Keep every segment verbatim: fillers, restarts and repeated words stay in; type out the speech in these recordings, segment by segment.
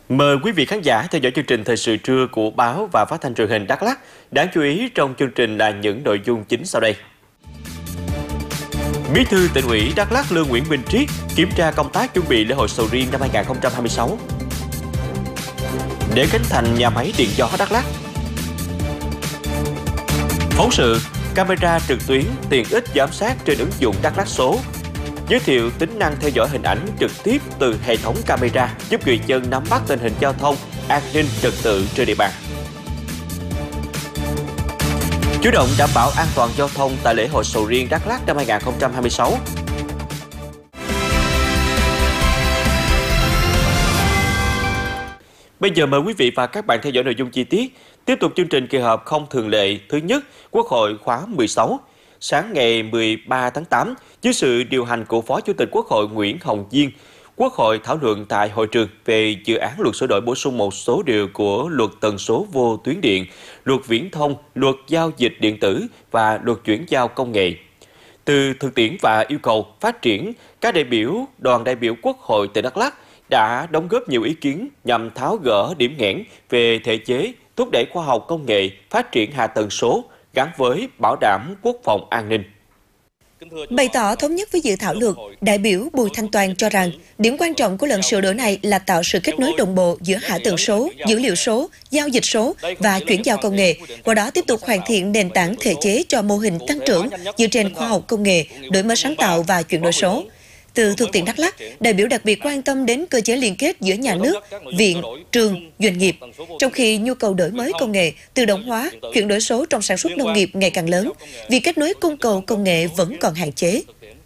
Mời quý vị khán giả theo dõi chương trình Thời sự trưa của báo và Phát thanh truyền hình Đắk Lắk. Đáng chú ý trong chương trình là những nội dung chính sau đây. Bí thư Tỉnh ủy Đắk Lắk Lương Nguyễn Minh Triết kiểm tra công tác chuẩn bị lễ hội sầu riêng năm hai nghìn không trăm hai mươi sáu. Để khánh thành nhà máy điện gió Đắk Lắk. Phóng sự camera trực tuyến tiện ích giám sát trên ứng dụng Đắk Lắk số. Giới thiệu tính năng theo dõi hình ảnh trực tiếp từ hệ thống camera giúp người dân nắm bắt tình hình giao thông, an ninh trật tự trên địa bàn. Chủ động đảm bảo an toàn giao thông tại lễ hội sầu riêng Đắk Lắk năm hai nghìn không trăm hai mươi sáu. Bây giờ mời quý vị và các bạn theo dõi nội dung chi tiết. Tiếp tục chương trình kỳ họp không thường lệ thứ nhất Quốc hội khóa mười sáu. Sáng ngày mười ba tháng tám, dưới sự điều hành của Phó Chủ tịch Quốc hội Nguyễn Hồng Diên, Quốc hội thảo luận tại hội trường về dự án luật sửa đổi bổ sung một số điều của luật tần số vô tuyến điện, luật viễn thông, luật giao dịch điện tử và luật chuyển giao công nghệ. Từ thực tiễn và yêu cầu phát triển, các đại biểu đoàn đại biểu Quốc hội tỉnh Đắk Lắk đã đóng góp nhiều ý kiến nhằm tháo gỡ điểm nghẽn về thể chế, thúc đẩy khoa học công nghệ, phát triển hạ tầng số gắn với bảo đảm quốc phòng an ninh. Bày tỏ thống nhất với dự thảo luật, đại biểu Bùi Thanh Toàn cho rằng điểm quan trọng của lần sửa đổi này là tạo sự kết nối đồng bộ giữa hạ tầng số, dữ liệu số, giao dịch số và chuyển giao công nghệ, qua đó tiếp tục hoàn thiện nền tảng thể chế cho mô hình tăng trưởng dựa trên khoa học công nghệ, đổi mới sáng tạo và chuyển đổi số. Từ thực tiễn Đắk Lắk, đại biểu đặc biệt quan tâm đến cơ chế liên kết giữa nhà nước, viện, trường, doanh nghiệp. Trong khi nhu cầu đổi mới công nghệ, tự động hóa, chuyển đổi số trong sản xuất nông nghiệp ngày càng lớn, việc kết nối cung cầu công nghệ vẫn còn hạn chế.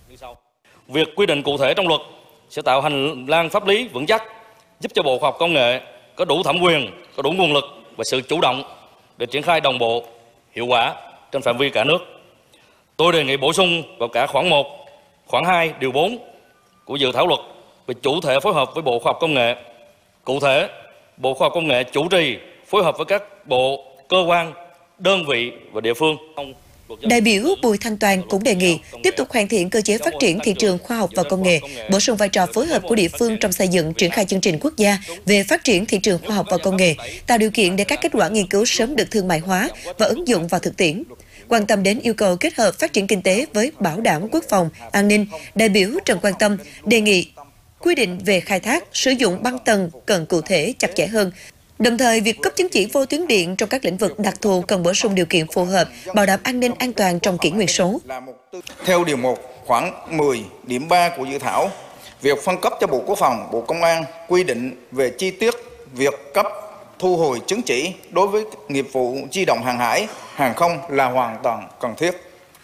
Việc quy định cụ thể trong luật sẽ tạo hành lang pháp lý vững chắc, giúp cho Bộ Khoa học Công nghệ có đủ thẩm quyền, có đủ nguồn lực và sự chủ động để triển khai đồng bộ, hiệu quả trên phạm vi cả nước. Tôi đề nghị bổ sung vào cả khoản một, khoản hai, điều bốn của dự thảo luật về chủ thể phối hợp với Bộ Khoa học Công nghệ. Cụ thể, Bộ Khoa học Công nghệ chủ trì phối hợp với các bộ, cơ quan, đơn vị và địa phương. Đại biểu Bùi Thanh Toàn cũng đề nghị tiếp tục hoàn thiện cơ chế phát triển thị trường khoa học và công nghệ, bổ sung vai trò phối hợp của địa phương trong xây dựng triển khai chương trình quốc gia về phát triển thị trường khoa học và công nghệ, tạo điều kiện để các kết quả nghiên cứu sớm được thương mại hóa và ứng dụng vào thực tiễn. Quan tâm đến yêu cầu kết hợp phát triển kinh tế với bảo đảm quốc phòng, an ninh, đại biểu Trần Quang Tâm đề nghị quy định về khai thác, sử dụng băng tần cần cụ thể chặt chẽ hơn. Đồng thời, việc cấp chứng chỉ vô tuyến điện trong các lĩnh vực đặc thù cần bổ sung điều kiện phù hợp, bảo đảm an ninh an toàn trong kỷ nguyên số. Theo điều một, khoảng mười, điểm ba của dự thảo, việc phân cấp cho Bộ Quốc phòng, Bộ Công an quy định về chi tiết việc cấp thu hồi chứng chỉ đối với nghiệp vụ di động hàng hải, hàng không là hoàn toàn cần thiết.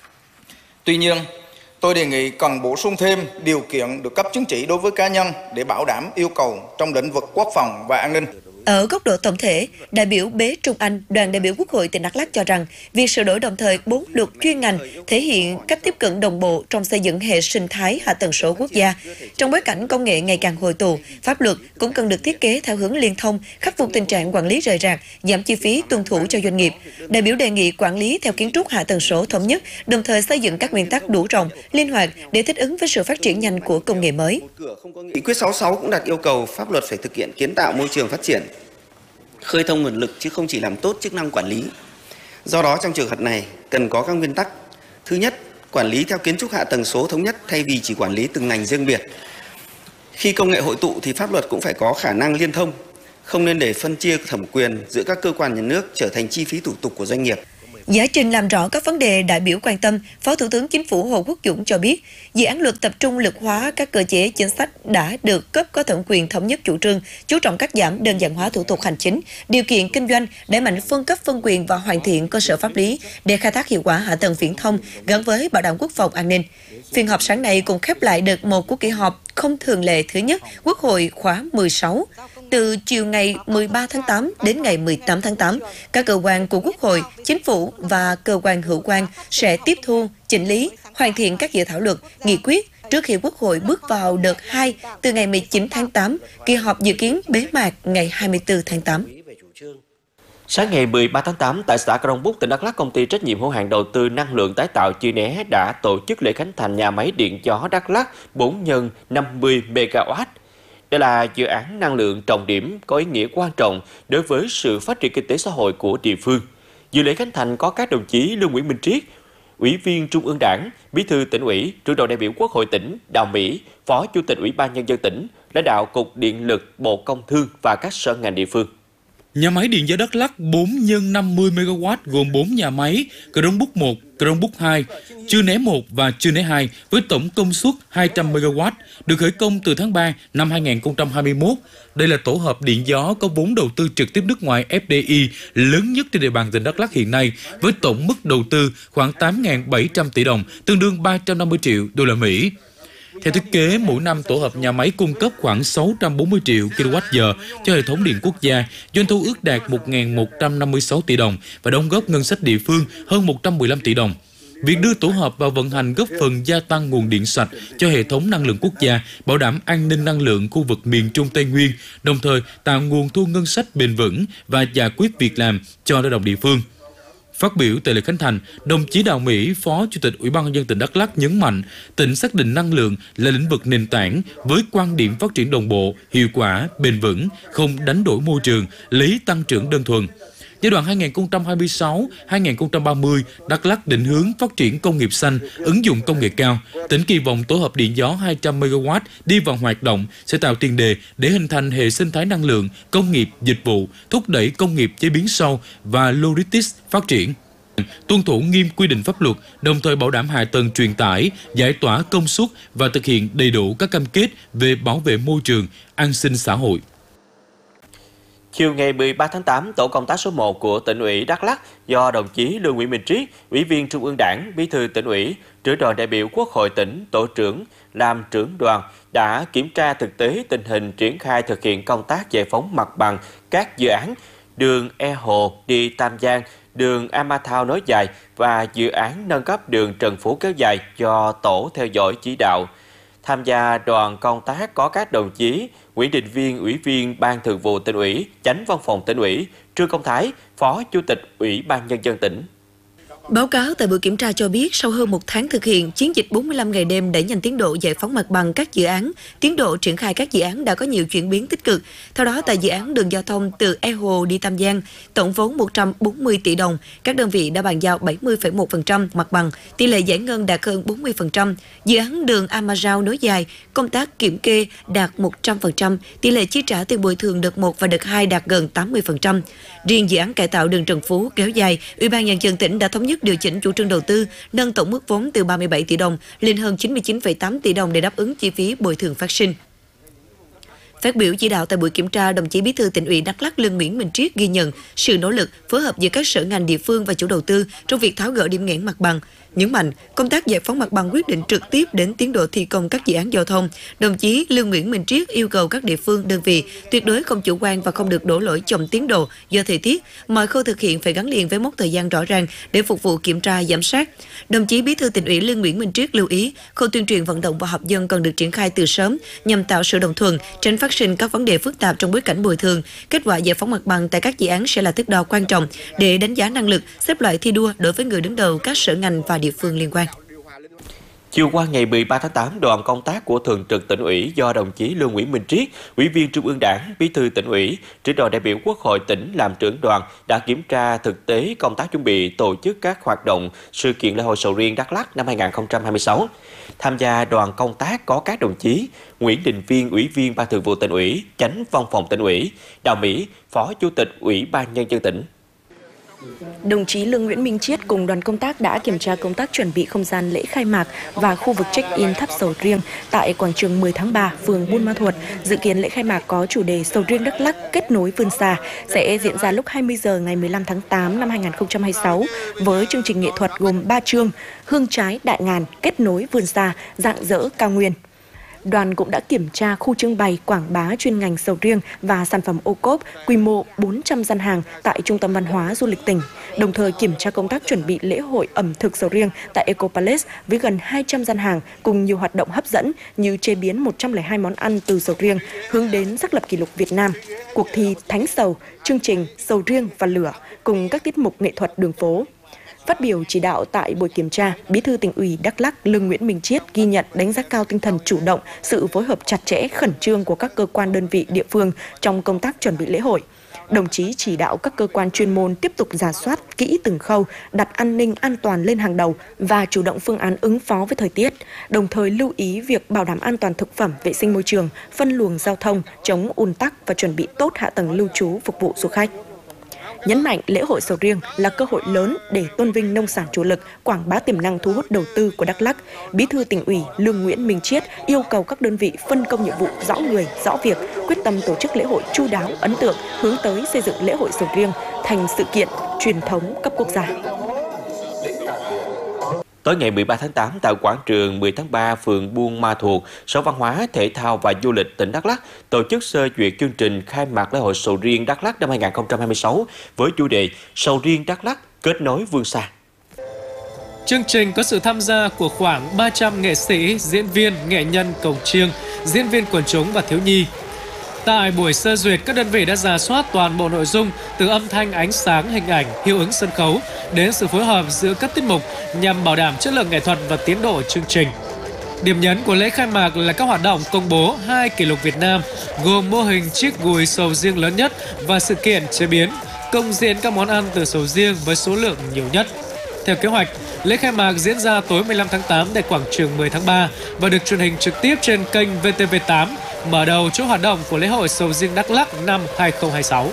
Tuy nhiên, tôi đề nghị cần bổ sung thêm điều kiện được cấp chứng chỉ đối với cá nhân để bảo đảm yêu cầu trong lĩnh vực quốc phòng và an ninh. Ở góc độ tổng thể, đại biểu Bế Trung Anh, đoàn đại biểu Quốc hội tỉnh Đắk Lắk cho rằng việc sửa đổi đồng thời bốn luật chuyên ngành thể hiện cách tiếp cận đồng bộ trong xây dựng hệ sinh thái hạ tầng số quốc gia. Trong bối cảnh công nghệ ngày càng hội tụ, pháp luật cũng cần được thiết kế theo hướng liên thông, khắc phục tình trạng quản lý rời rạc, giảm chi phí tuân thủ cho doanh nghiệp. Đại biểu đề nghị quản lý theo kiến trúc hạ tầng số thống nhất, đồng thời xây dựng các nguyên tắc đủ rộng, linh hoạt để thích ứng với sự phát triển nhanh của công nghệ mới. Nghị quyết sáu mươi sáu cũng đặt yêu cầu pháp luật phải thực hiện kiến tạo môi trường phát triển, khơi thông nguồn lực chứ không chỉ làm tốt chức năng quản lý. Do đó trong trường hợp này cần có các nguyên tắc. Thứ nhất, quản lý theo kiến trúc hạ tầng số thống nhất thay vì chỉ quản lý từng ngành riêng biệt. Khi công nghệ hội tụ thì pháp luật cũng phải có khả năng liên thông, không nên để phân chia thẩm quyền giữa các cơ quan nhà nước trở thành chi phí thủ tục của doanh nghiệp. Giải trình làm rõ các vấn đề đại biểu quan tâm, Phó Thủ tướng Chính phủ Hồ Quốc Dũng cho biết, dự án luật tập trung lực hóa các cơ chế chính sách đã được cấp có thẩm quyền thống nhất chủ trương, chú trọng cắt giảm đơn giản hóa thủ tục hành chính, điều kiện kinh doanh, đẩy mạnh phân cấp phân quyền và hoàn thiện cơ sở pháp lý để khai thác hiệu quả hạ tầng viễn thông gắn với bảo đảm quốc phòng an ninh. Phiên họp sáng nay cũng khép lại đợt một của kỳ họp không thường lệ thứ nhất Quốc hội khóa mười sáu. Từ chiều ngày mười ba tháng tám đến ngày mười tám tháng tám, các cơ quan của Quốc hội, Chính phủ và cơ quan hữu quan sẽ tiếp thu, chỉnh lý, hoàn thiện các dự thảo luật, nghị quyết trước khi Quốc hội bước vào đợt hai từ ngày mười chín tháng tám, kỳ họp dự kiến bế mạc ngày hai mươi tư tháng tám. Sáng ngày mười ba tháng tám, tại xã Crong Búc, tỉnh Đắk Lắk, công ty trách nhiệm hữu hạn đầu tư năng lượng tái tạo Chi Né đã tổ chức lễ khánh thành nhà máy điện gió Đắk Lắk bốn nhân năm mươi mê ga oát. Đây là dự án năng lượng trọng điểm có ý nghĩa quan trọng đối với sự phát triển kinh tế xã hội của địa phương. Dự lễ khánh thành có các đồng chí Lương Nguyễn Minh Triết, Ủy viên Trung ương Đảng, Bí thư Tỉnh ủy, Trưởng đoàn đại biểu Quốc hội tỉnh Đào Mỹ, Phó Chủ tịch Ủy ban Nhân dân tỉnh, lãnh đạo Cục Điện lực, Bộ Công Thương và các sở ngành địa phương. Nhà máy điện gió Đắk Lắk bốn nhân năm mươi mê ga oát gồm bốn nhà máy, Crong Búc một, Crong Búc hai, Chư Né một và Chư Né hai với tổng công suất hai trăm mê ga oát được khởi công từ tháng ba năm hai nghìn không trăm hai mươi mốt. Đây là tổ hợp điện gió có vốn đầu tư trực tiếp nước ngoài F D I lớn nhất trên địa bàn tỉnh Đắk Lắk hiện nay với tổng mức đầu tư khoảng tám nghìn bảy trăm tỷ đồng, tương đương ba trăm năm mươi triệu đô la Mỹ. Theo thiết kế, mỗi năm tổ hợp nhà máy cung cấp khoảng sáu trăm bốn mươi triệu ki lô oát giờ cho hệ thống điện quốc gia, doanh thu ước đạt một nghìn một trăm năm mươi sáu tỷ đồng và đóng góp ngân sách địa phương hơn một trăm mười lăm tỷ đồng. Việc đưa tổ hợp vào vận hành góp phần gia tăng nguồn điện sạch cho hệ thống năng lượng quốc gia, bảo đảm an ninh năng lượng khu vực miền Trung Tây Nguyên, đồng thời tạo nguồn thu ngân sách bền vững và giải quyết việc làm cho lao động địa phương. Phát biểu tại lễ khánh thành, đồng chí Đào Mỹ, Phó Chủ tịch Ủy ban Nhân dân tỉnh Đắk Lắk nhấn mạnh, tỉnh xác định năng lượng là lĩnh vực nền tảng với quan điểm phát triển đồng bộ, hiệu quả, bền vững, không đánh đổi môi trường, lấy tăng trưởng đơn thuần. Giai đoạn hai nghìn không trăm hai mươi sáu đến hai nghìn không trăm ba mươi, Đắk Lắk định hướng phát triển công nghiệp xanh, ứng dụng công nghệ cao. Tỉnh kỳ vọng tổ hợp điện gió hai trăm mê ga oát đi vào hoạt động sẽ tạo tiền đề để hình thành hệ sinh thái năng lượng, công nghiệp, dịch vụ, thúc đẩy công nghiệp chế biến sâu và logistics phát triển. Tuân thủ nghiêm quy định pháp luật, đồng thời bảo đảm hạ tầng truyền tải, giải tỏa công suất và thực hiện đầy đủ các cam kết về bảo vệ môi trường, an sinh xã hội. Chiều ngày mười ba tháng tám, tổ công tác số một của tỉnh ủy Đắk Lắk do đồng chí Lương Nguyễn Minh Triết, Ủy viên Trung ương Đảng, Bí thư Tỉnh ủy, Trưởng đoàn đại biểu Quốc hội tỉnh, tổ trưởng làm trưởng đoàn đã kiểm tra thực tế tình hình triển khai thực hiện công tác giải phóng mặt bằng các dự án đường E Hồ đi Tam Giang, đường Ama Thao nối dài và dự án nâng cấp đường Trần Phú kéo dài do tổ theo dõi chỉ đạo. Tham gia đoàn công tác có các đồng chí Nguyễn Đình Viên, Ủy viên Ban Thường vụ Tỉnh ủy, Chánh Văn phòng Tỉnh ủy, Trương Công Thái, Phó Chủ tịch Ủy ban Nhân dân tỉnh. Báo cáo tại buổi kiểm tra cho biết, sau hơn một tháng thực hiện chiến dịch bốn mươi lăm ngày đêm đẩy nhanh tiến độ giải phóng mặt bằng các dự án, tiến độ triển khai các dự án đã có nhiều chuyển biến tích cực. Theo đó, tại dự án đường giao thông từ E Hồ đi Tam Giang, tổng vốn một trăm bốn mươi tỷ đồng, các đơn vị đã bàn giao bảy mươi phẩy một phần trăm mặt bằng, tỷ lệ giải ngân đạt hơn bốn mươi phần trăm. Dự án đường Ama Rao nối dài, công tác kiểm kê đạt một trăm phần trăm, tỷ lệ chi trả tiền bồi thường đợt một và đợt hai đạt gần tám mươi phần trăm. Riêng dự án cải tạo đường Trần Phú kéo dài, Ủy ban Nhân dân tỉnh đã thống nhất điều chỉnh chủ trương đầu tư, nâng tổng mức vốn từ ba mươi bảy tỷ đồng lên hơn chín mươi chín phẩy tám tỷ đồng để đáp ứng chi phí bồi thường phát sinh. Phát biểu chỉ đạo tại buổi kiểm tra, đồng chí Bí thư Tỉnh ủy Đắk Lắk Lương Nguyễn Minh Triết ghi nhận sự nỗ lực phối hợp giữa các sở ngành địa phương và chủ đầu tư trong việc tháo gỡ điểm nghẽn mặt bằng. Nhấn mạnh, công tác giải phóng mặt bằng quyết định trực tiếp đến tiến độ thi công các dự án giao thông. Đồng chí Lương Nguyễn Minh Triết yêu cầu các địa phương, đơn vị tuyệt đối không chủ quan và không được đổ lỗi chậm tiến độ do thời tiết. Mọi khâu thực hiện phải gắn liền với mốc thời gian rõ ràng để phục vụ kiểm tra, giám sát. Đồng chí Bí thư Tỉnh ủy Lương Nguyễn Minh Triết lưu ý, khâu tuyên truyền vận động và họp dân cần được triển khai từ sớm nhằm tạo sự đồng thuận, tránh phát sinh các vấn đề phức tạp trong bối cảnh bồi thường. Kết quả giải phóng mặt bằng tại các dự án sẽ là thước đo quan trọng để đánh giá năng lực, xếp loại thi đua đối với người đứng đầu các sở ngành và địa phương liên quan. Chiều qua ngày mười ba tháng tám, đoàn công tác của Thường trực Tỉnh ủy do đồng chí Lương Nguyễn Minh Triết, Ủy viên Trung ương Đảng, Bí thư Tỉnh ủy, Trưởng đoàn đại biểu Quốc hội tỉnh làm trưởng đoàn đã kiểm tra thực tế công tác chuẩn bị tổ chức các hoạt động sự kiện lễ hội sầu riêng Đắk Lắk năm hai nghìn không trăm hai mươi sáu. Tham gia đoàn công tác có các đồng chí Nguyễn Đình Viên, Ủy viên Ban Thường vụ Tỉnh ủy, Chánh Văn phòng Tỉnh ủy, Đào Mỹ, Phó Chủ tịch Ủy ban Nhân dân tỉnh. Đồng chí Lương Nguyễn Minh Triết cùng đoàn công tác đã kiểm tra công tác chuẩn bị không gian lễ khai mạc và khu vực check-in tháp sầu riêng tại quảng trường mười tháng ba, phường Buôn Ma Thuột. Dự kiến lễ khai mạc có chủ đề Sầu riêng Đắk Lắk kết nối vươn xa sẽ diễn ra lúc hai mươi giờ ngày mười lăm tháng tám năm hai nghìn không trăm hai mươi sáu với chương trình nghệ thuật gồm ba chương: Hương trái đại ngàn, kết nối vươn xa, rạng rỡ cao nguyên. Đoàn cũng đã kiểm tra khu trưng bày quảng bá chuyên ngành sầu riêng và sản phẩm ô cốp quy mô bốn trăm gian hàng tại Trung tâm Văn hóa Du lịch tỉnh, đồng thời kiểm tra công tác chuẩn bị lễ hội ẩm thực sầu riêng tại Eco Palace với gần hai trăm gian hàng cùng nhiều hoạt động hấp dẫn như chế biến một trăm lẻ hai món ăn từ sầu riêng hướng đến xác lập kỷ lục Việt Nam, cuộc thi Thánh Sầu, chương trình Sầu riêng và lửa cùng các tiết mục nghệ thuật đường phố. Phát biểu chỉ đạo tại buổi kiểm tra, Bí thư Tỉnh ủy Đắk Lắk Lương Nguyễn Minh Chiết ghi nhận đánh giá cao tinh thần chủ động, sự phối hợp chặt chẽ, khẩn trương của các cơ quan đơn vị địa phương trong công tác chuẩn bị lễ hội. Đồng chí chỉ đạo các cơ quan chuyên môn tiếp tục rà soát kỹ từng khâu, đặt an ninh an toàn lên hàng đầu và chủ động phương án ứng phó với thời tiết, đồng thời lưu ý việc bảo đảm an toàn thực phẩm, vệ sinh môi trường, phân luồng giao thông, chống ùn tắc và chuẩn bị tốt hạ tầng lưu trú phục vụ du khách. Nhấn mạnh lễ hội sầu riêng là cơ hội lớn để tôn vinh nông sản chủ lực, quảng bá tiềm năng thu hút đầu tư của Đắk Lắk, Bí thư Tỉnh ủy Lương Nguyễn Minh Chiết yêu cầu các đơn vị phân công nhiệm vụ rõ người, rõ việc, quyết tâm tổ chức lễ hội chu đáo, ấn tượng, hướng tới xây dựng lễ hội sầu riêng thành sự kiện truyền thống cấp quốc gia. Tối ngày mười ba tháng tám, tại quảng trường mười tháng ba, phường Buôn Ma Thuột, Sở Văn hóa, Thể thao và Du lịch tỉnh Đắk Lắk tổ chức sơ duyệt chương trình khai mạc lễ hội sầu riêng Đắk Lắk năm hai nghìn không trăm hai mươi sáu với chủ đề Sầu riêng Đắk Lắk kết nối vươn xa. Chương trình có sự tham gia của khoảng ba trăm nghệ sĩ, diễn viên, nghệ nhân cồng chiêng, diễn viên quần chúng và thiếu nhi. Tại buổi sơ duyệt, các đơn vị đã rà soát toàn bộ nội dung từ âm thanh, ánh sáng, hình ảnh, hiệu ứng sân khấu đến sự phối hợp giữa các tiết mục nhằm bảo đảm chất lượng nghệ thuật và tiến độ chương trình. Điểm nhấn của lễ khai mạc là các hoạt động công bố hai kỷ lục Việt Nam gồm mô hình chiếc gùi sầu riêng lớn nhất và sự kiện chế biến, công diễn các món ăn từ sầu riêng với số lượng nhiều nhất. Theo kế hoạch, lễ khai mạc diễn ra tối mười lăm tháng tám tại quảng trường mười tháng ba và được truyền hình trực tiếp trên kênh vê tê vê tám, mở đầu chuỗi hoạt động của lễ hội sầu riêng Đắk Lắk năm hai nghìn không trăm hai mươi sáu.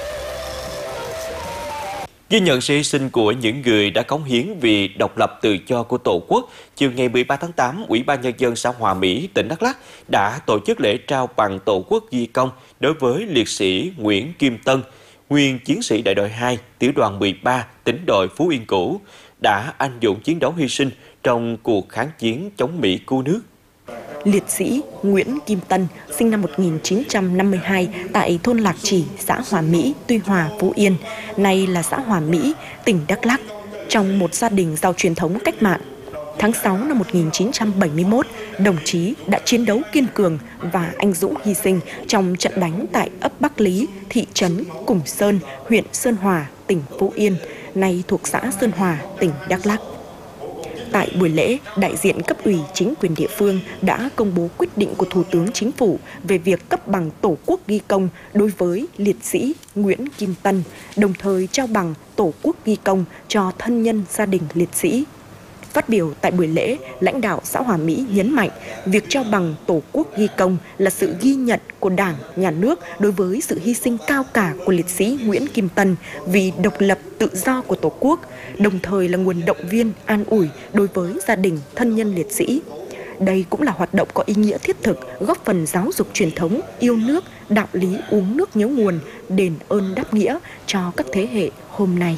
Ghi nhận sự hy sinh của những người đã cống hiến vì độc lập tự do của Tổ quốc, chiều ngày mười ba tháng tám, Ủy ban Nhân dân xã Hòa Mỹ, tỉnh Đắk Lắk đã tổ chức lễ trao bằng Tổ quốc ghi công đối với liệt sĩ Nguyễn Kim Tân, nguyên chiến sĩ đại đội hai, tiểu đoàn mười ba, tỉnh đội Phú Yên cũ, đã anh dũng chiến đấu hy sinh trong cuộc kháng chiến chống Mỹ cứu nước. Liệt sĩ Nguyễn Kim Tân, sinh năm một nghìn chín trăm năm mươi hai tại thôn Lạc Chỉ, xã Hòa Mỹ, Tuy Hòa, Phú Yên, nay là xã Hòa Mỹ, tỉnh Đắk Lắk, trong một gia đình giàu truyền thống cách mạng. Tháng sáu năm một nghìn chín trăm bảy mươi mốt, đồng chí đã chiến đấu kiên cường và anh dũng hy sinh trong trận đánh tại ấp Bắc Lý, thị trấn Củng Sơn, huyện Sơn Hòa, tỉnh Phú Yên, nay thuộc xã Sơn Hòa, tỉnh Đắk Lắk. Tại buổi lễ, đại diện cấp ủy chính quyền địa phương đã công bố quyết định của Thủ tướng Chính phủ về việc cấp bằng Tổ quốc ghi công đối với liệt sĩ Nguyễn Kim Tân, đồng thời trao bằng Tổ quốc ghi công cho thân nhân gia đình liệt sĩ. Phát biểu tại buổi lễ, lãnh đạo xã Hòa Mỹ nhấn mạnh việc trao bằng Tổ quốc ghi công là sự ghi nhận của Đảng, Nhà nước đối với sự hy sinh cao cả của liệt sĩ Nguyễn Kim Tân vì độc lập tự do của Tổ quốc, đồng thời là nguồn động viên, an ủi đối với gia đình, thân nhân liệt sĩ. Đây cũng là hoạt động có ý nghĩa thiết thực, góp phần giáo dục truyền thống, yêu nước, đạo lý uống nước nhớ nguồn, đền ơn đáp nghĩa cho các thế hệ hôm nay.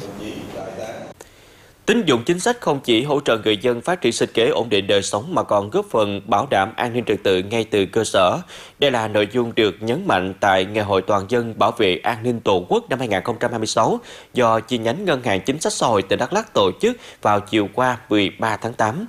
Tín dụng chính sách không chỉ hỗ trợ người dân phát triển sinh kế ổn định đời sống mà còn góp phần bảo đảm an ninh trật tự ngay từ cơ sở. Đây là nội dung được nhấn mạnh tại Ngày hội Toàn dân bảo vệ an ninh Tổ quốc năm hai nghìn không trăm hai mươi sáu do chi nhánh Ngân hàng Chính sách Xã hội tỉnh Đắk Lắk tổ chức vào chiều qua mười ba tháng tám.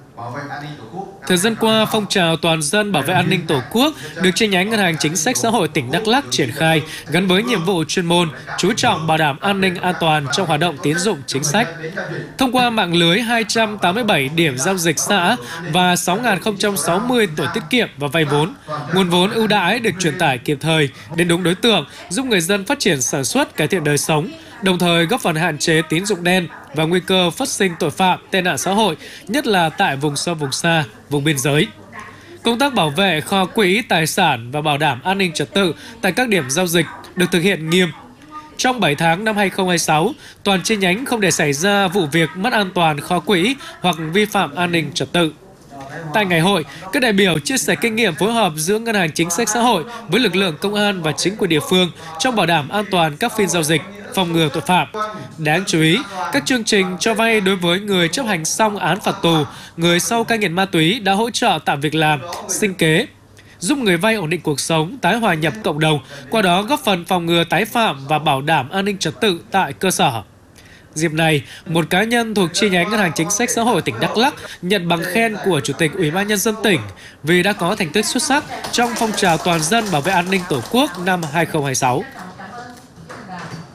Thời gian qua, phong trào toàn dân bảo vệ an ninh Tổ quốc được chi nhánh Ngân hàng Chính sách Xã hội tỉnh Đắk Lắk triển khai gắn với nhiệm vụ chuyên môn, chú trọng bảo đảm an ninh an toàn trong hoạt động tín dụng chính sách. Thông qua mạng lưới hai trăm tám mươi bảy điểm giao dịch xã và sáu nghìn không trăm sáu mươi tổ tiết kiệm và vay vốn, nguồn vốn ưu đãi được truyền tải kịp thời đến đúng đối tượng, giúp người dân phát triển sản xuất, cải thiện đời sống, đồng thời góp phần hạn chế tín dụng đen và nguy cơ phát sinh tội phạm, tệ nạn xã hội, nhất là tại vùng sâu, vùng xa, vùng biên giới. Công tác bảo vệ kho quỹ, tài sản và bảo đảm an ninh trật tự tại các điểm giao dịch được thực hiện nghiêm. Trong bảy tháng năm hai nghìn không trăm hai mươi sáu, toàn chi nhánh không để xảy ra vụ việc mất an toàn kho quỹ hoặc vi phạm an ninh trật tự. Tại ngày hội, các đại biểu chia sẻ kinh nghiệm phối hợp giữa Ngân hàng Chính sách Xã hội với lực lượng công an và chính quyền địa phương trong bảo đảm an toàn các phiên giao dịch, phòng ngừa tội phạm. Đáng chú ý, các chương trình cho vay đối với người chấp hành xong án phạt tù, người sau cai nghiện ma túy đã hỗ trợ tạo việc làm, sinh kế, giúp người vay ổn định cuộc sống, tái hòa nhập cộng đồng, qua đó góp phần phòng ngừa tái phạm và bảo đảm an ninh trật tự tại cơ sở. Dịp này, một cá nhân thuộc chi nhánh Ngân hàng Chính sách Xã hội tỉnh Đắk Lắk nhận bằng khen của Chủ tịch Ủy ban Nhân dân tỉnh vì đã có thành tích xuất sắc trong phong trào toàn dân bảo vệ an ninh Tổ quốc năm hai nghìn không trăm hai mươi sáu.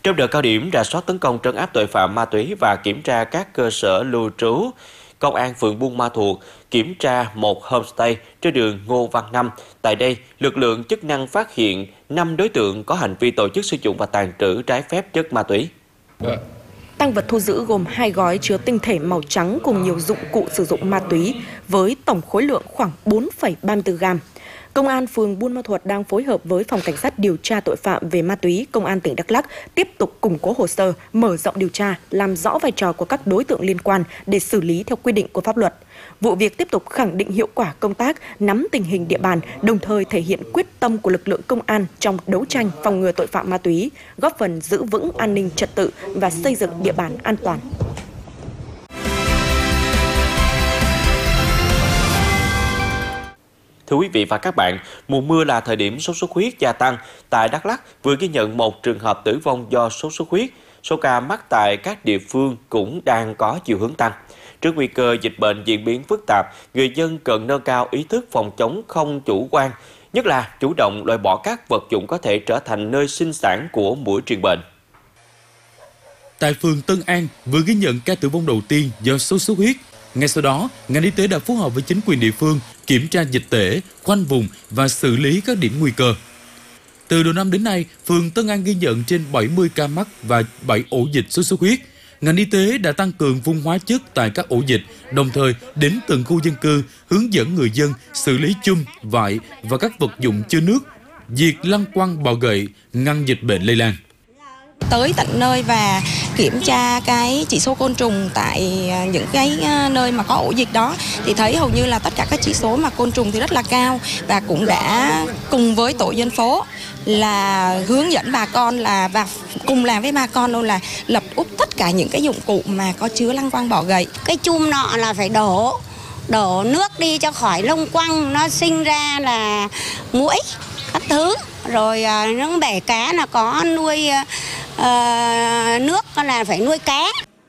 Trong đợt cao điểm rà soát tấn công trấn áp tội phạm ma túy và kiểm tra các cơ sở lưu trú, Công an phường Buôn Ma Thuột kiểm tra một homestay trên đường Ngô Văn Năm. Tại đây, lực lượng chức năng phát hiện năm đối tượng có hành vi tổ chức sử dụng và tàng trữ trái phép chất ma túy. Tăng vật thu giữ gồm hai gói chứa tinh thể màu trắng cùng nhiều dụng cụ sử dụng ma túy với tổng khối lượng khoảng bốn phẩy ba mươi tư gam. Công an phường Buôn Ma Thuột đang phối hợp với Phòng Cảnh sát điều tra tội phạm về ma túy Công an tỉnh Đắk Lắk tiếp tục củng cố hồ sơ, mở rộng điều tra, làm rõ vai trò của các đối tượng liên quan để xử lý theo quy định của pháp luật. Vụ việc tiếp tục khẳng định hiệu quả công tác nắm tình hình địa bàn, đồng thời thể hiện quyết tâm của lực lượng công an trong đấu tranh phòng ngừa tội phạm ma túy, góp phần giữ vững an ninh trật tự và xây dựng địa bàn an toàn. Thưa quý vị và các bạn, mùa mưa là thời điểm sốt xuất huyết gia tăng. Tại Đắk Lắk vừa ghi nhận một trường hợp tử vong do sốt xuất huyết. Số ca mắc tại các địa phương cũng đang có chiều hướng tăng. Trước nguy cơ dịch bệnh diễn biến phức tạp, người dân cần nâng cao ý thức phòng chống không chủ quan, nhất là chủ động loại bỏ các vật dụng có thể trở thành nơi sinh sản của muỗi truyền bệnh. Tại phường Tân An vừa ghi nhận ca tử vong đầu tiên do sốt xuất huyết. Ngay sau đó, ngành y tế đã phối hợp với chính quyền địa phương kiểm tra dịch tễ, khoanh vùng và xử lý các điểm nguy cơ. Từ đầu năm đến nay, phường Tân An ghi nhận trên bảy mươi ca mắc và bảy ổ dịch sốt xuất huyết. Ngành y tế đã tăng cường phun hóa chất tại các ổ dịch, đồng thời đến từng khu dân cư hướng dẫn người dân xử lý chum, vải và các vật dụng chứa nước, diệt lăng quăng bọ gậy, ngăn dịch bệnh lây lan. Tới tận nơi và kiểm tra cái chỉ số côn trùng tại những cái nơi mà có ổ dịch đó thì thấy hầu như là tất cả các chỉ số mà côn trùng thì rất là cao, và cũng đã cùng với tổ dân phố là hướng dẫn bà con là và cùng làm với bà con luôn là lập úp tất cả những cái dụng cụ mà có chứa lăng quăng bọ gậy. Cái chum nọ là phải đổ đổ nước đi cho khỏi lông quăng, nó sinh ra là muỗi các thứ. Rồi những bể cá là có nuôi uh, nước là phải nuôi cá.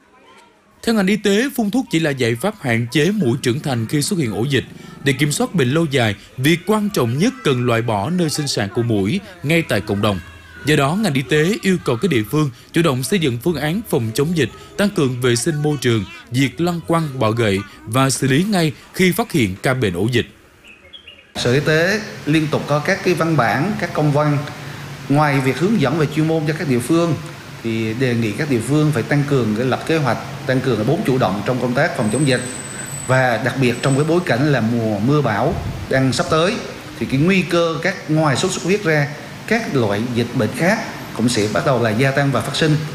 Theo ngành y tế, phun thuốc chỉ là giải pháp hạn chế muỗi trưởng thành khi xuất hiện ổ dịch. Để kiểm soát bệnh lâu dài, việc quan trọng nhất cần loại bỏ nơi sinh sản của muỗi ngay tại cộng đồng. Do đó, ngành y tế yêu cầu các địa phương chủ động xây dựng phương án phòng chống dịch, tăng cường vệ sinh môi trường, diệt lăng quăng bọ gậy và xử lý ngay khi phát hiện ca bệnh ổ dịch. Sở Y tế liên tục có các cái văn bản, các công văn. Ngoài việc hướng dẫn về chuyên môn cho các địa phương, thì đề nghị các địa phương phải tăng cường cái lập kế hoạch, tăng cường cái bốn chủ động trong công tác phòng chống dịch. Và đặc biệt trong cái bối cảnh là mùa mưa bão đang sắp tới, thì cái nguy cơ các ngoài sốt xuất huyết ra, các loại dịch bệnh khác cũng sẽ bắt đầu là gia tăng và phát sinh.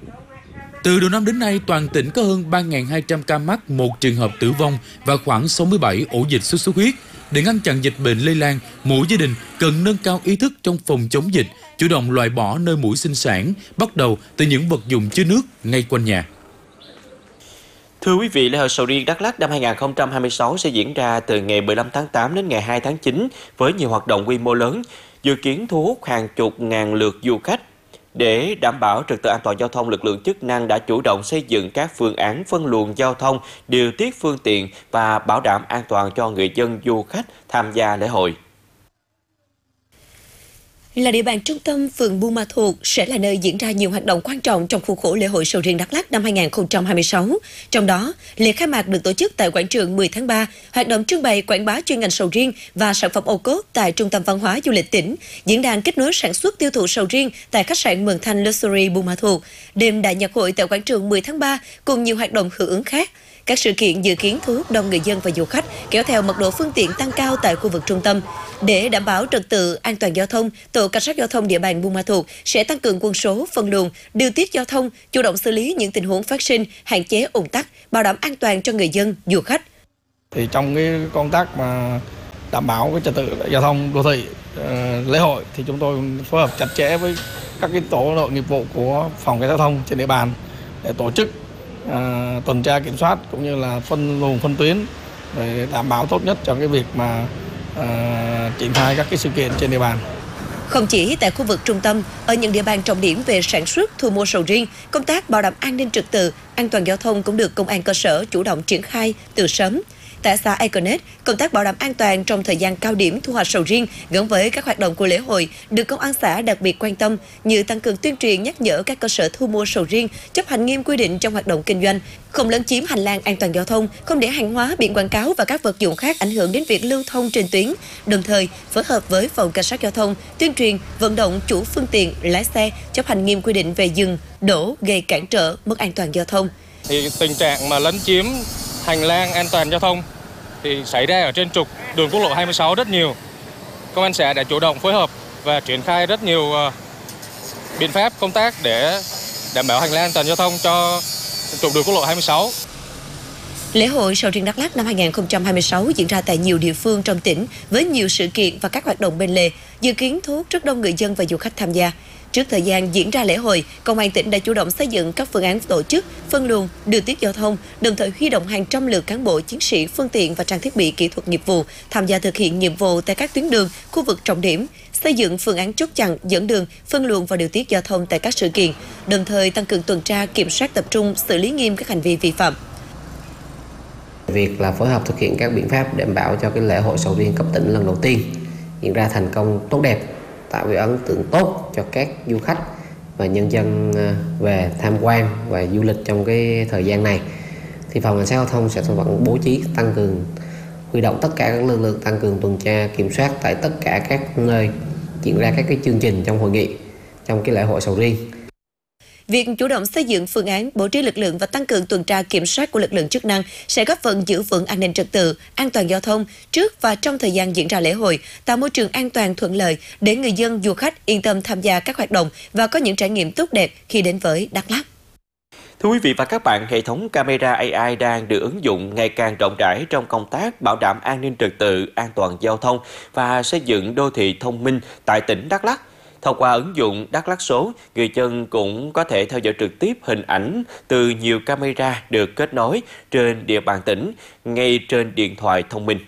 Từ đầu năm đến nay, toàn tỉnh có hơn ba nghìn hai trăm ca mắc, một trường hợp tử vong và khoảng sáu mươi bảy ổ dịch sốt xuất huyết. Để ngăn chặn dịch bệnh lây lan, mỗi gia đình cần nâng cao ý thức trong phòng chống dịch, chủ động loại bỏ nơi muỗi sinh sản, bắt đầu từ những vật dụng chứa nước ngay quanh nhà. Thưa quý vị, lễ hội sầu riêng Đắk Lắk năm hai nghìn không trăm hai mươi sáu sẽ diễn ra từ ngày mười lăm tháng tám đến ngày hai tháng chín với nhiều hoạt động quy mô lớn, dự kiến thu hút hàng chục ngàn lượt du khách. Để đảm bảo trật tự an toàn giao thông, lực lượng chức năng đã chủ động xây dựng các phương án phân luồng giao thông, điều tiết phương tiện và bảo đảm an toàn cho người dân du khách tham gia lễ hội. Là địa bàn trung tâm, phường Buôn Ma Thuột sẽ là nơi diễn ra nhiều hoạt động quan trọng trong khuôn khổ lễ hội sầu riêng Đắk Lắk năm hai nghìn không trăm hai mươi sáu. Trong đó, lễ khai mạc được tổ chức tại quảng trường mười tháng ba, hoạt động trưng bày quảng bá chuyên ngành sầu riêng và sản phẩm ô cốp tại Trung tâm Văn hóa Du lịch tỉnh, diễn đàn kết nối sản xuất tiêu thụ sầu riêng tại khách sạn Mường Thanh Luxury Buôn Ma Thuột, đêm đại nhạc hội tại quảng trường mười tháng ba cùng nhiều hoạt động hưởng ứng khác. Các sự kiện dự kiến thu hút đông người dân và du khách, kéo theo mật độ phương tiện tăng cao tại khu vực trung tâm. Để đảm bảo trật tự an toàn giao thông, tổ cảnh sát giao thông địa bàn Buôn Ma Thuột sẽ tăng cường quân số, phân luồng, điều tiết giao thông, chủ động xử lý những tình huống phát sinh, hạn chế ùn tắc, bảo đảm an toàn cho người dân, du khách. Thì trong cái công tác mà đảm bảo cái trật tự giao thông đô thị uh, lễ hội thì chúng tôi phối hợp chặt chẽ với các cái tổ đội nghiệp vụ của phòng cảnh sát giao thông trên địa bàn để tổ chức À, tuần tra kiểm soát cũng như là phân luồng phân tuyến để đảm bảo tốt nhất cho cái việc mà à, triển khai các cái sự kiện trên địa bàn. Không chỉ tại khu vực trung tâm, ở những địa bàn trọng điểm về sản xuất, thu mua sầu riêng, công tác bảo đảm an ninh trật tự, an toàn giao thông cũng được công an cơ sở chủ động triển khai từ sớm. Tại xã Iconet, công tác bảo đảm an toàn trong thời gian cao điểm thu hoạch sầu riêng gắn với các hoạt động của lễ hội được công an xã đặc biệt quan tâm, như tăng cường tuyên truyền nhắc nhở các cơ sở thu mua sầu riêng chấp hành nghiêm quy định trong hoạt động kinh doanh, không lấn chiếm hành lang an toàn giao thông, không để hàng hóa, biển quảng cáo và các vật dụng khác ảnh hưởng đến việc lưu thông trên tuyến. Đồng thời, phối hợp với phòng cảnh sát giao thông tuyên truyền, vận động chủ phương tiện, lái xe chấp hành nghiêm quy định về dừng, đổ, gây cản trở, mất an toàn giao thông. Thì tình trạng mà lấn chiếm hành lang an toàn giao thông thì xảy ra ở trên trục đường quốc lộ hai mươi sáu rất nhiều. Công an xã đã chủ động phối hợp và triển khai rất nhiều biện pháp công tác để đảm bảo hành lang an toàn giao thông cho trục đường quốc lộ hai mươi sáu. Lễ hội sầu riêng Đắk Lắk năm hai nghìn không trăm hai mươi sáu diễn ra tại nhiều địa phương trong tỉnh với nhiều sự kiện và các hoạt động bên lề, dự kiến thu hút rất đông người dân và du khách tham gia. Trước thời gian diễn ra lễ hội, Công an tỉnh đã chủ động xây dựng các phương án tổ chức, phân luồng, điều tiết giao thông, đồng thời huy động hàng trăm lượt cán bộ, chiến sĩ, phương tiện và trang thiết bị kỹ thuật nghiệp vụ tham gia thực hiện nhiệm vụ tại các tuyến đường, khu vực trọng điểm, xây dựng phương án chốt chặn, dẫn đường, phân luồng và điều tiết giao thông tại các sự kiện, đồng thời tăng cường tuần tra, kiểm soát tập trung, xử lý nghiêm các hành vi vi phạm. Việc là phối hợp thực hiện các biện pháp đảm bảo cho cái lễ hội sầu riêng cấp tỉnh lần đầu tiên diễn ra thành công tốt đẹp, tạo cái ấn tượng tốt cho các du khách và nhân dân về tham quan và du lịch trong cái thời gian này, thì phòng cảnh sát giao thông sẽ vẫn bố trí tăng cường, huy động tất cả các lực lượng tăng cường tuần tra kiểm soát tại tất cả các nơi diễn ra các cái chương trình trong hội nghị trong cái lễ hội sầu riêng. Việc chủ động xây dựng phương án, bố trí lực lượng và tăng cường tuần tra kiểm soát của lực lượng chức năng sẽ góp phần giữ vững an ninh trật tự, an toàn giao thông trước và trong thời gian diễn ra lễ hội, tạo môi trường an toàn thuận lợi để người dân, du khách yên tâm tham gia các hoạt động và có những trải nghiệm tốt đẹp khi đến với Đắk Lắk. Thưa quý vị và các bạn, hệ thống camera a i đang được ứng dụng ngày càng rộng rãi trong công tác bảo đảm an ninh trật tự, an toàn giao thông và xây dựng đô thị thông minh tại tỉnh Đắk Lắk. Thông qua ứng dụng Đắk Lắk số, người dân cũng có thể theo dõi trực tiếp hình ảnh từ nhiều camera được kết nối trên địa bàn tỉnh ngay trên điện thoại thông minh.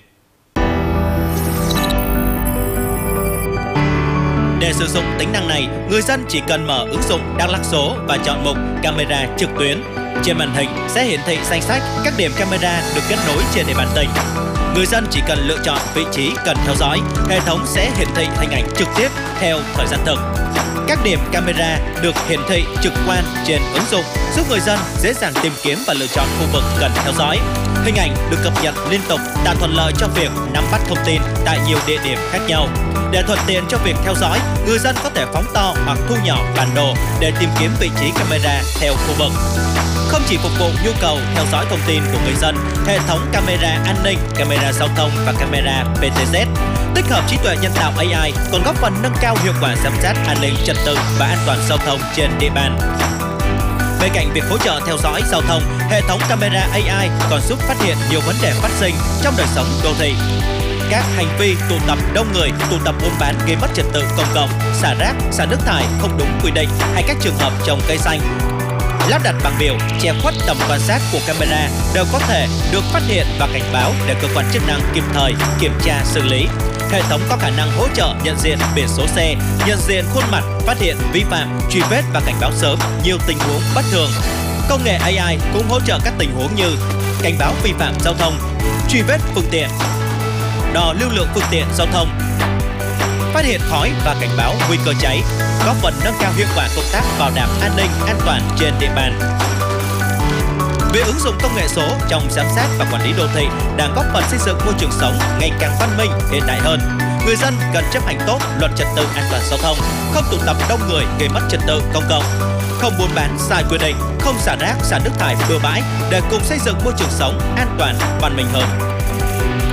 Để sử dụng tính năng này, người dân chỉ cần mở ứng dụng Đắk Lắk số và chọn mục Camera trực tuyến. Trên màn hình sẽ hiển thị danh sách các điểm camera được kết nối trên địa bàn tỉnh. Người dân chỉ cần lựa chọn vị trí cần theo dõi, hệ thống sẽ hiển thị hình ảnh trực tiếp theo thời gian thực. Các điểm camera được hiển thị trực quan trên ứng dụng giúp người dân dễ dàng tìm kiếm và lựa chọn khu vực cần theo dõi. Hình ảnh được cập nhật liên tục tạo thuận lợi cho việc nắm bắt thông tin tại nhiều địa điểm khác nhau. Để thuận tiện cho việc theo dõi, người dân có thể phóng to hoặc thu nhỏ bản đồ để tìm kiếm vị trí camera theo khu vực. Không chỉ phục vụ nhu cầu theo dõi thông tin của người dân, hệ thống camera an ninh, camera giao thông và camera pê tê zét tích hợp trí tuệ nhân tạo a i còn góp phần nâng cao hiệu quả giám sát an ninh trật tự và an toàn giao thông trên địa bàn. Bên cạnh việc hỗ trợ theo dõi giao thông, hệ thống camera a i còn giúp phát hiện nhiều vấn đề phát sinh trong đời sống đô thị. Các hành vi tụ tập đông người, tụ tập buôn bán gây mất trật tự công cộng, xả rác, xả nước thải không đúng quy định hay các trường hợp trồng cây xanh lắp đặt bảng biểu che khuất tầm quan sát của camera đều có thể được phát hiện và cảnh báo để cơ quan chức năng kịp thời kiểm tra xử lý. Hệ thống có khả năng hỗ trợ nhận diện biển số xe, nhận diện khuôn mặt, phát hiện vi phạm, truy vết và cảnh báo sớm nhiều tình huống bất thường. Công nghệ a i cũng hỗ trợ các tình huống như cảnh báo vi phạm giao thông, truy vết phương tiện, đo lưu lượng phương tiện giao thông, phát hiện khói và cảnh báo nguy cơ cháy, góp phần nâng cao hiệu quả công tác bảo đảm an ninh, an toàn trên địa bàn. Việc ứng dụng công nghệ số trong giám sát và quản lý đô thị đang góp phần xây dựng môi trường sống ngày càng văn minh, hiện đại hơn. Người dân cần chấp hành tốt luật trật tự an toàn giao thông, không tụ tập đông người gây mất trật tự công cộng, không buôn bán sai quy định, không xả rác, xả nước thải bừa bãi để cùng xây dựng môi trường sống an toàn, văn minh hơn.